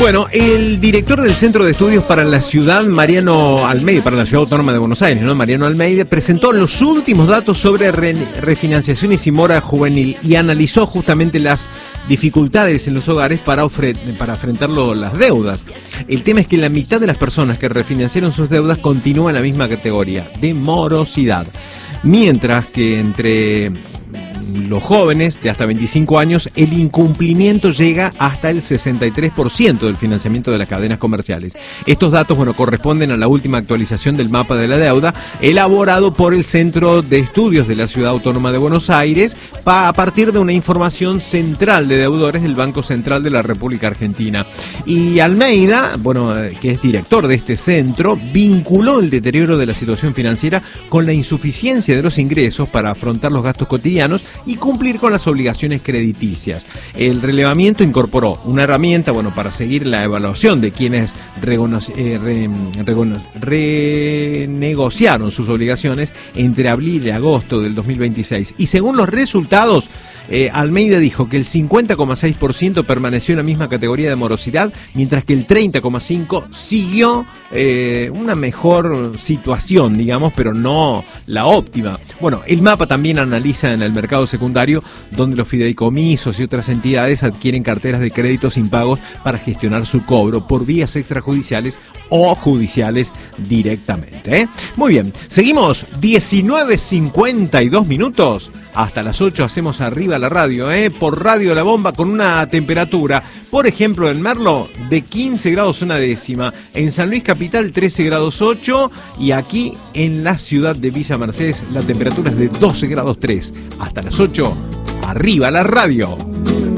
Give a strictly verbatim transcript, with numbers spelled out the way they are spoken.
Bueno, el director del Centro de Estudios para la Ciudad, Mariano Almeida, para la Ciudad Autónoma de Buenos Aires, ¿no? Mariano Almeida, presentó los últimos datos sobre re refinanciaciones y mora juvenil y analizó justamente las dificultades en los hogares para, para enfrentar las deudas. El tema es que la mitad de las personas que refinanciaron sus deudas continúan en la misma categoría, de morosidad. Mientras que entre los jóvenes de hasta veinticinco años, el incumplimiento llega hasta el sesenta y tres por ciento del financiamiento de las cadenas comerciales. Estos datos, bueno, corresponden a la última actualización del mapa de la deuda, elaborado por el Centro de Estudios de la Ciudad Autónoma de Buenos Aires, pa, a partir de una información central de deudores del Banco Central de la República Argentina. Y Almeida, bueno, que es director de este centro, vinculó el deterioro de la situación financiera con la insuficiencia de los ingresos para afrontar los gastos cotidianos y cumplir con las obligaciones crediticias. El relevamiento incorporó una herramienta, bueno, para seguir la evaluación de quienes eh, re, re, renegociaron sus obligaciones entre abril y agosto del dos mil veintiséis. Y según los resultados, eh, Almeida dijo que el cincuenta coma seis por ciento permaneció en la misma categoría de morosidad, mientras que el treinta coma cinco por ciento siguió eh, una mejor situación, digamos, pero no la óptima. Bueno, el mapa también analiza en el mercado secundario, donde los fideicomisos y otras entidades adquieren carteras de créditos impagos para gestionar su cobro por vías extrajudiciales o judiciales directamente, ¿eh? Muy bien, seguimos, diecinueve cincuenta y dos minutos. Hasta las ocho hacemos Arriba la Radio, ¿eh? Por Radio La Bomba, con una temperatura, por ejemplo, en Merlo, de quince grados una décima, en San Luis Capital trece grados ocho, y aquí en la ciudad de Villa Mercedes la temperatura es de doce grados tres. Hasta las ocho, Arriba la Radio.